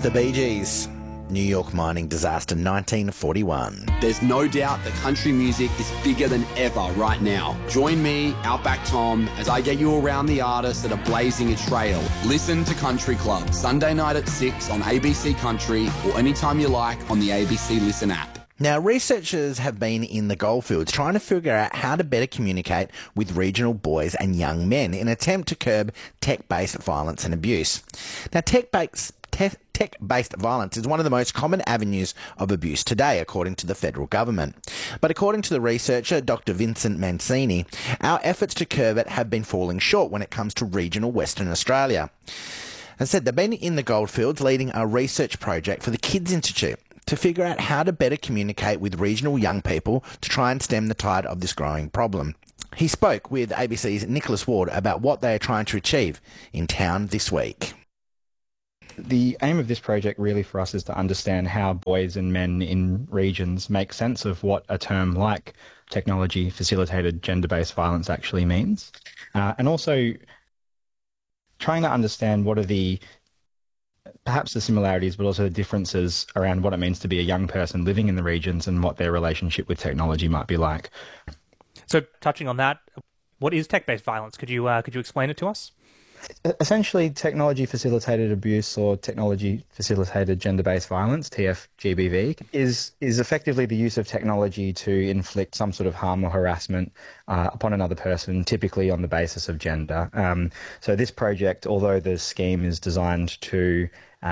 The Bee Gees, New York mining disaster 1941. There's no doubt that country music is bigger than ever right now. Join me, Outback Tom, as I get you around the artists that are blazing a trail. Listen to Country Club, Sunday night at 6 on ABC Country or anytime you like on the ABC Listen app. Now, researchers have been in the goldfields trying to figure out how to better communicate with regional boys and young men in an attempt to curb tech-based violence and abuse. Now, tech-based violence is one of the most common avenues of abuse today, according to the federal government. But according to the researcher, Dr. Vincent Mancini, our efforts to curb it have been falling short when it comes to regional Western Australia. As I said, they've been in the goldfields leading a research project for the Kids Institute to figure out how to better communicate with regional young people to try and stem the tide of this growing problem. He spoke with ABC's Nicholas Ward about what they are trying to achieve in town this week. The aim of this project really for us is to understand how boys and men in regions make sense of what a term like technology-facilitated gender-based violence actually means, and also trying to understand what are perhaps the similarities, but also the differences around what it means to be a young person living in the regions and what their relationship with technology might be like. So, touching on that, what is tech-based violence? Could you explain it to us? Essentially, technology-facilitated abuse or technology-facilitated gender-based violence, TFGBV, is effectively the use of technology to inflict some sort of harm or harassment upon another person, typically on the basis of gender. So this project, although the scheme is designed to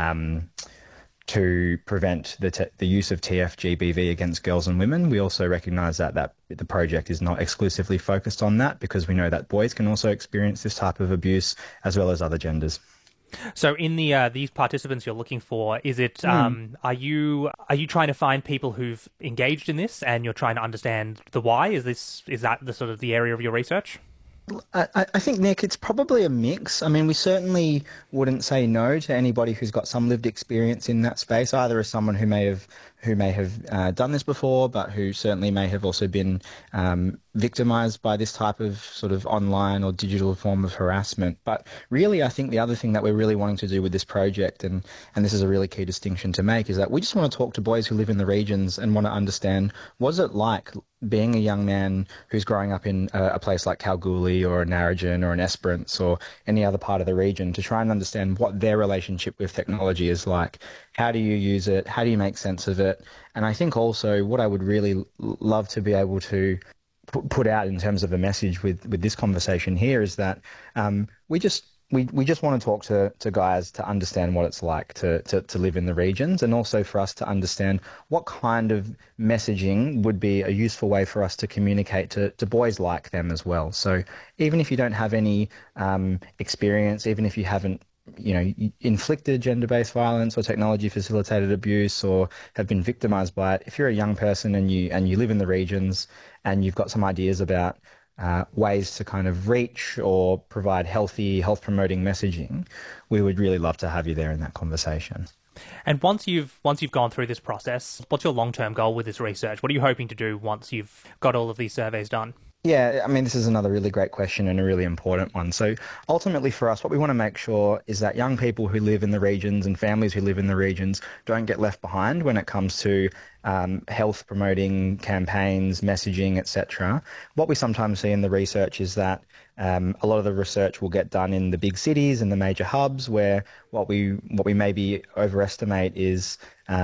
prevent the use of TFGBV against girls and women, we also recognise that the project is not exclusively focused on that, because we know that boys can also experience this type of abuse as well as other genders. So in these participants you're looking for, is it are you trying to find people who've engaged in this and you're trying to understand the why? Is that the sort of the area of your research? I think, Nick, it's probably a mix. I mean, we certainly wouldn't say no to anybody who's got some lived experience in that space, either as someone who may have done this before, but who certainly may have also been victimised by this type of sort of online or digital form of harassment. But really, I think the other thing that we're really wanting to do with this project, and this is a really key distinction to make, is that we just want to talk to boys who live in the regions and want to understand, what's it like being a young man who's growing up in a place like Kalgoorlie or Narrogin or an Esperance or any other part of the region, to try and understand what their relationship with technology is like. How do you use it? How do you make sense of it? And I think also what I would really love to be able to put out in terms of a message with this conversation here is that we just want to talk to guys to understand what it's like to live in the regions, and also for us to understand what kind of messaging would be a useful way for us to communicate to boys like them as well. So even if you don't have any experience, even if you haven't inflicted gender-based violence or technology-facilitated abuse or have been victimised by it, if you're a young person and you live in the regions and you've got some ideas about ways to kind of reach or provide health-promoting messaging, we would really love to have you there in that conversation. And once you've gone through this process, what's your long-term goal with this research? What are you hoping to do once you've got all of these surveys done? Yeah, I mean, this is another really great question and a really important one. So ultimately for us, what we want to make sure is that young people who live in the regions and families who live in the regions don't get left behind when it comes to health promoting campaigns, messaging, etc. What we sometimes see in the research is that a lot of the research will get done in the big cities and the major hubs, where what we maybe overestimate is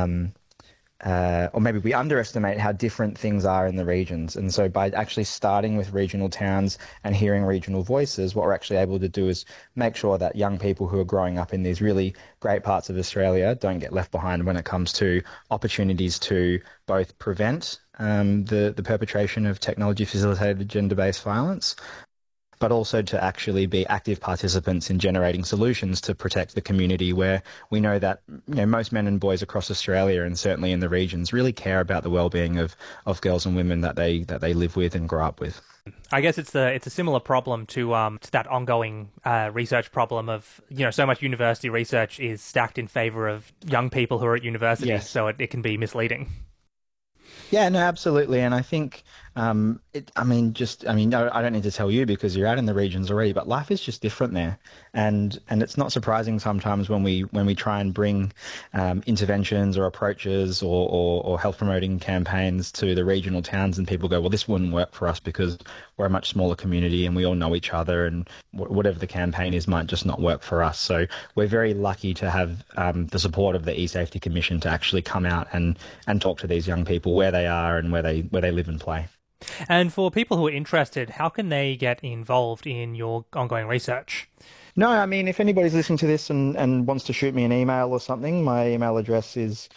or maybe we underestimate how different things are in the regions. And so by actually starting with regional towns and hearing regional voices, what we're actually able to do is make sure that young people who are growing up in these really great parts of Australia don't get left behind when it comes to opportunities to both prevent the perpetration of technology-facilitated gender-based violence, but also to actually be active participants in generating solutions to protect the community, where we know that most men and boys across Australia and certainly in the regions really care about the well-being of girls and women that they live with and grow up with. I guess it's a similar problem to that ongoing research problem of so much university research is stacked in favour of young people who are at university, yes. So it can be misleading. Yeah, no, absolutely. And I think I don't need to tell you because you're out in the regions already, but life is just different there, and it's not surprising sometimes when we try and bring interventions or approaches or health promoting campaigns to the regional towns, and people go, well, this wouldn't work for us because we're a much smaller community and we all know each other, and whatever the campaign is might just not work for us. So we're very lucky to have the support of the eSafety Commission to actually come out and talk to these young people where they are and where they live and play. And for people who are interested, how can they get involved in your ongoing research? No, I mean, if anybody's listening to this and wants to shoot me an email or something, my email address is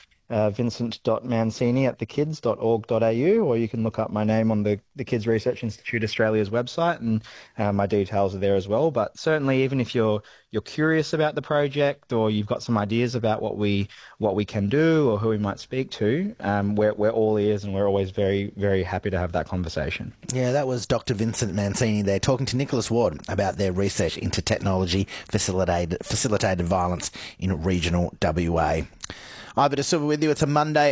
vincent.mancini@thekids.org.au, or you can look up my name on the Kids Research Institute Australia's website, and my details are there as well. But certainly, even if you're curious about the project or you've got some ideas about what we can do or who we might speak to, we're all ears, and we're always very, very happy to have that conversation. Yeah, that was Dr. Vincent Mancini there talking to Nicholas Ward about their research into technology facilitated violence in regional WA. Iva De Silva with you. It's a Monday.